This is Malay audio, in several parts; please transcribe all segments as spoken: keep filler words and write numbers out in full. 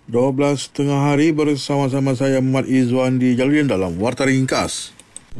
dua belas tengah hari bersama-sama saya Muhammad Izzuan di Jaludin dalam Warta Ringkas.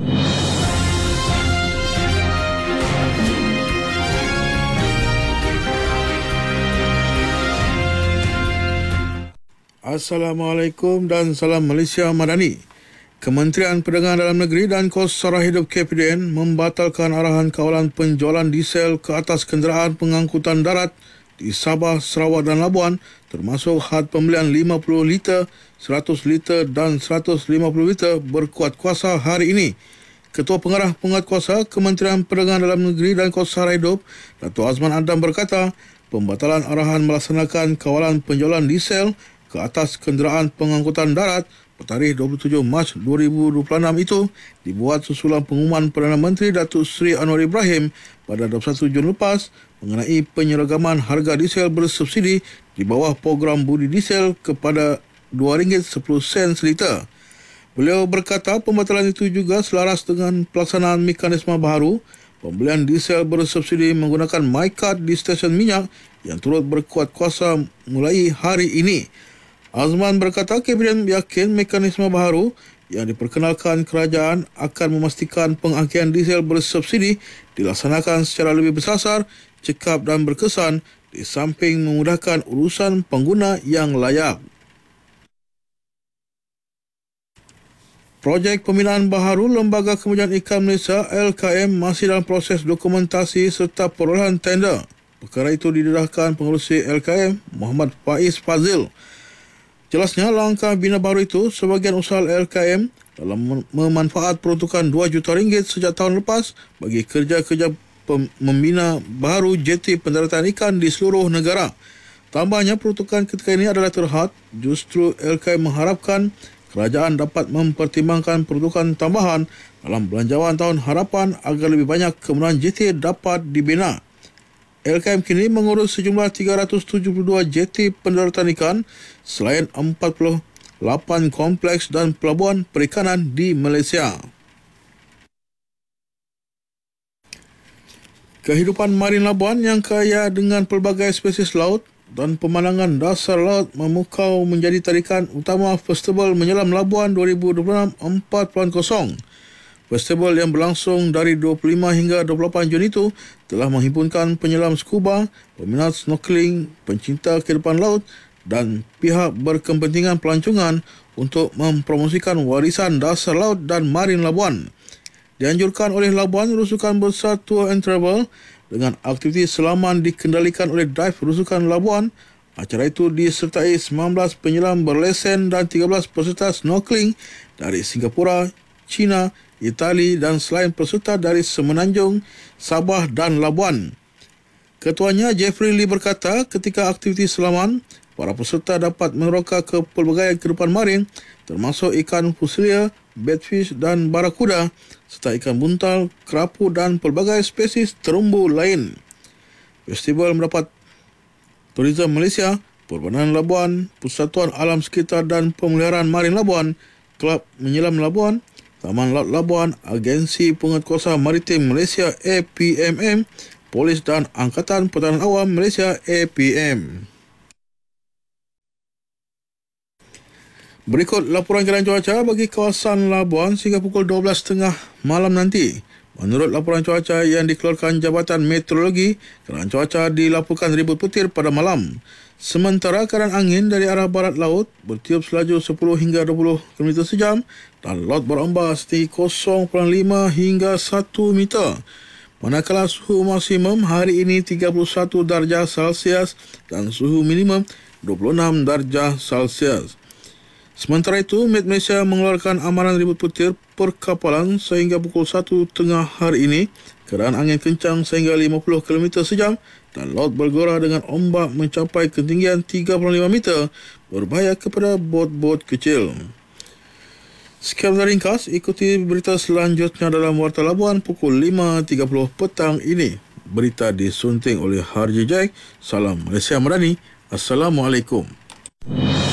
Assalamualaikum dan salam Malaysia Madani. Kementerian Perdagangan Dalam Negeri dan Kos Sara Hidup K P D N membatalkan arahan kawalan penjualan diesel ke atas kenderaan pengangkutan darat di Sabah, Sarawak dan Labuan, termasuk had pembelian lima puluh liter, seratus liter dan seratus lima puluh liter berkuat kuasa hari ini. Ketua Pengarah Penguatkuasa Kementerian Perdagangan Dalam Negeri dan Kos Sara Hidup, Datuk Azman Adam berkata, pembatalan arahan melaksanakan kawalan penjualan diesel ke atas kenderaan pengangkutan darat bertarikh dua puluh tujuh Mac dua ribu dua puluh enam itu dibuat susulan pengumuman Perdana Menteri Datuk Seri Anwar Ibrahim pada dua puluh satu Jun lepas mengenai penyeragaman harga diesel bersubsidi di bawah program budi diesel kepada dua ringgit sepuluh sen seliter. Beliau berkata pembatalan itu juga selaras dengan pelaksanaan mekanisme baharu pembelian diesel bersubsidi menggunakan MyCard di stesen minyak yang turut berkuat kuasa mulai hari ini. Azman berkata K P D N yakin mekanisme baharu yang diperkenalkan kerajaan akan memastikan pengangkian diesel bersubsidi dilaksanakan secara lebih bersasar, cekap dan berkesan di samping memudahkan urusan pengguna yang layak. Projek pembinaan baharu Lembaga Kemajuan Ikan Malaysia L K M masih dalam proses dokumentasi serta perolehan tender. Perkara itu didedahkan pengerusi L K M Muhammad Faiz Fazil. Jelasnya langkah bina baru itu sebahagian usaha L K M dalam memanfaat peruntukan dua juta ringgit sejak tahun lepas bagi kerja-kerja membina baharu jeti pendaratan ikan di seluruh negara. Tambahnya peruntukan ketika ini adalah terhad, justru L K M mengharapkan kerajaan dapat mempertimbangkan peruntukan tambahan dalam belanjawan tahun harapan agar lebih banyak kemudahan jeti dapat dibina. L K M kini mengurus sejumlah tiga ratus tujuh puluh dua jeti pendaratan ikan selain empat puluh lapan kompleks dan pelabuhan perikanan di Malaysia. Kehidupan marin Labuan yang kaya dengan pelbagai spesies laut dan pemandangan dasar laut memukau menjadi tarikan utama Festival Menyelam Labuan dua ribu dua puluh enam empat kosong. Festival yang berlangsung dari dua puluh lima hingga dua puluh lapan Jun itu telah menghimpunkan penyelam scuba, peminat snorkeling, pencinta kehidupan laut dan pihak berkepentingan pelancongan untuk mempromosikan warisan dasar laut dan marin Labuan. Dianjurkan oleh Labuan Rusukan Besar Tour and Travel dengan aktiviti selaman dikendalikan oleh Dive Rusukan Labuan. Acara itu disertai sembilan belas penyelam berlesen dan tiga belas peserta snorkeling dari Singapura, China, Itali dan selain peserta dari Semenanjung, Sabah dan Labuan. Ketuanya Jeffrey Lee berkata ketika aktiviti selaman, para peserta dapat meneroka ke pelbagai kehidupan marin termasuk ikan fusilia, batfish dan barakuda serta ikan buntal, kerapu dan pelbagai spesies terumbu lain. Festival mendapat Tourism Malaysia, Perbandaran Labuan, Persatuan Alam Sekitar dan Pemeliharaan Marin Labuan, Kelab Menyelam Labuan, Taman Laut Labuan, Agensi Penguatkuasa Maritim Malaysia A P M M, Polis dan Angkatan Pertahanan Awam Malaysia A P M. Berikut laporan keadaan cuaca bagi kawasan Labuan sehingga pukul dua belas tiga puluh malam nanti. Menurut laporan cuaca yang dikeluarkan Jabatan Meteorologi, keadaan cuaca dilaporkan ribut petir pada malam. Sementara keadaan angin dari arah barat laut bertiup selaju sepuluh hingga dua puluh kilometer sejam dan laut berombak setinggi kosong perpuluhan lima hingga satu meter. Manakala suhu maksimum hari ini tiga puluh satu darjah Celsius dan suhu minimum dua puluh enam darjah Celsius. Sementara itu, Met Malaysia mengeluarkan amaran ribut petir perkapalan sehingga pukul satu tengah hari ini. Keadaan angin kencang sehingga lima puluh kilometer sejam dan laut bergora dengan ombak mencapai ketinggian tiga puluh lima meter berbahaya kepada bot-bot kecil. Sekian dari ringkas, ikuti berita selanjutnya dalam Warta Labuan pukul lima tiga puluh petang ini. Berita disunting oleh Harji Jack. Salam Malaysia Madani. Assalamualaikum.